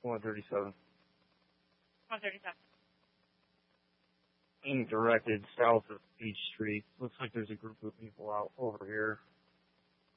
137. 137. Being directed south of Beach Street. Looks like there's a group of people out over here.